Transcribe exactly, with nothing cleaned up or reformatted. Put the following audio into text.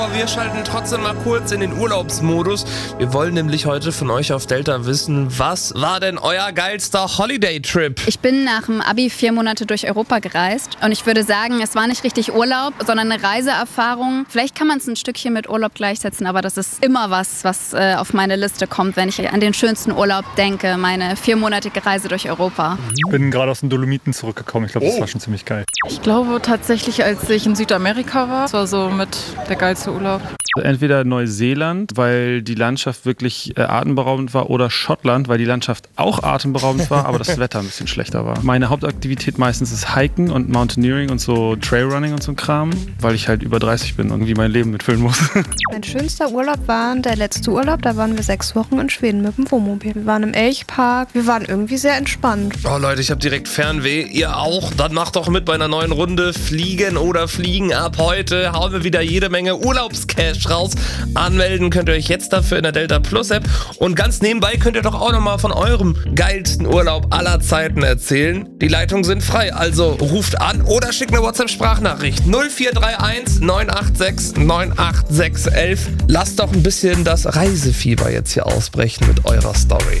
Wir schalten trotzdem mal kurz in den Urlaubsmodus. Wir wollen nämlich heute von euch auf Delta wissen, was war denn euer geilster Holiday-Trip? Ich bin nach dem Abi vier Monate durch Europa gereist und ich würde sagen, es war nicht richtig Urlaub, sondern eine Reiseerfahrung. Vielleicht kann man es ein Stückchen mit Urlaub gleichsetzen, aber das ist immer was, was äh, auf meine Liste kommt, wenn ich an den schönsten Urlaub denke, meine viermonatige Reise durch Europa. Ich bin gerade aus den Dolomiten zurückgekommen. Ich glaube, das Oh. war schon ziemlich geil. Ich glaube tatsächlich, als ich in Südamerika war, das war so mit der geilste Urlaub. Entweder Neuseeland, weil die Landschaft wirklich äh, atemberaubend war, oder Schottland, weil die Landschaft auch atemberaubend war, aber das Wetter ein bisschen schlechter war. Meine Hauptaktivität meistens ist Hiken und Mountaineering und so Trailrunning und so ein Kram, weil ich halt über dreißig bin und irgendwie mein Leben mitfüllen muss. Mein schönster Urlaub war der letzte Urlaub, da waren wir sechs Wochen in Schweden mit dem Wohnmobil. Wir waren im Elchpark, wir waren irgendwie sehr entspannt. Oh Leute, ich habe direkt Fernweh. Ihr auch? Dann macht doch mit bei einer neuen Runde Fliegen oder Fliegen. Ab heute hauen wir wieder jede Menge Urlaubscash raus. Anmelden könnt ihr euch jetzt dafür in der Delta Plus App. Und ganz nebenbei könnt ihr doch auch nochmal von eurem geilsten Urlaub aller Zeiten erzählen. Die Leitungen sind frei, also ruft an oder schickt eine WhatsApp-Sprachnachricht. null vier drei eins neun acht sechs neun acht sechs eins eins. Lasst doch ein bisschen das Reisefieber jetzt hier ausbrechen mit eurer Story.